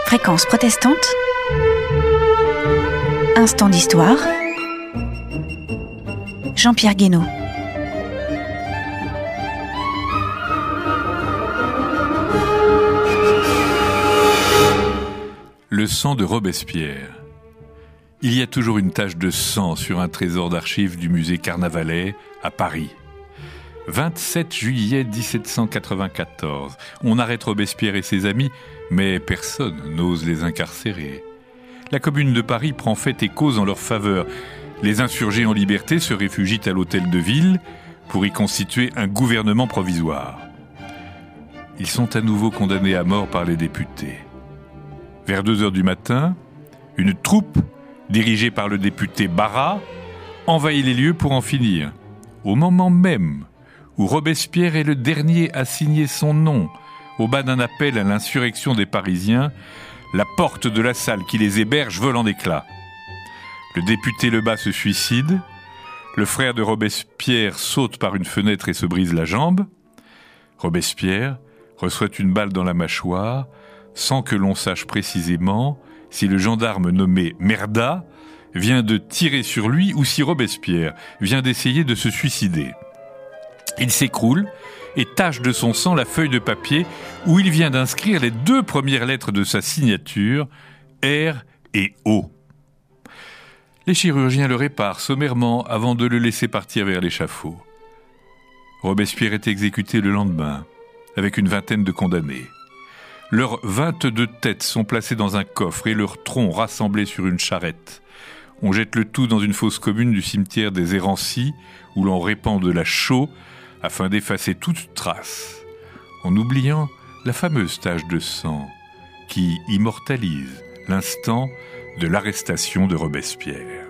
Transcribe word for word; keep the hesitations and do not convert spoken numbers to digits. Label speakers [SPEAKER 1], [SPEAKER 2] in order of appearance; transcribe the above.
[SPEAKER 1] Fréquence protestante, instant d'histoire, Jean-Pierre Guénaud.
[SPEAKER 2] Le sang de Robespierre. Il y a toujours une tache de sang sur un trésor d'archives du musée Carnavalet à Paris. vingt-sept juillet dix-sept cent quatre-vingt-quatorze. On arrête Robespierre et ses amis, mais personne n'ose les incarcérer. La Commune de Paris prend fait et cause en leur faveur. Les insurgés en liberté se réfugient à l'hôtel de ville pour y constituer un gouvernement provisoire. Ils sont à nouveau condamnés à mort par les députés. Vers deux heures du matin, une troupe, dirigée par le député Barras, envahit les lieux pour en finir. Au moment même où Robespierre est le dernier à signer son nom au bas d'un appel à l'insurrection des Parisiens, la porte de la salle qui les héberge vole en éclats. Le député Lebas se suicide, le frère de Robespierre saute par une fenêtre et se brise la jambe. Robespierre reçoit une balle dans la mâchoire, sans que l'on sache précisément si le gendarme nommé Merda vient de tirer sur lui ou si Robespierre vient d'essayer de se suicider. Il s'écroule et tache de son sang la feuille de papier où il vient d'inscrire les deux premières lettres de sa signature, R et O. Les chirurgiens le réparent sommairement avant de le laisser partir vers l'échafaud. Robespierre est exécuté le lendemain, avec une vingtaine de condamnés. Leurs vingt-deux têtes sont placées dans un coffre et leurs troncs rassemblés sur une charrette. On jette le tout dans une fosse commune du cimetière des Errancis, où l'on répand de la chaux afin d'effacer toute trace, en oubliant la fameuse tache de sang qui immortalise l'instant de l'arrestation de Robespierre.